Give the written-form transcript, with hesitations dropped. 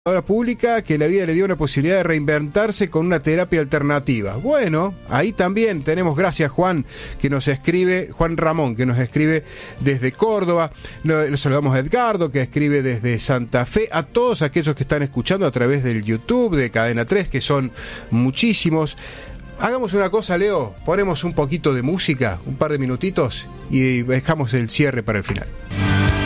pública que la vida le dio una posibilidad de reinventarse con una terapia alternativa. Bueno, ahí también tenemos, gracias Juan, que nos escribe, Juan Ramón, que nos escribe desde Córdoba. Le saludamos a Edgardo, que escribe desde Santa Fe, a todos aquellos que están escuchando a través del YouTube de Cadena 3, que son muchísimos. Hagamos una cosa, Leo, ponemos un poquito de música, un par de minutitos, y dejamos el cierre para el final.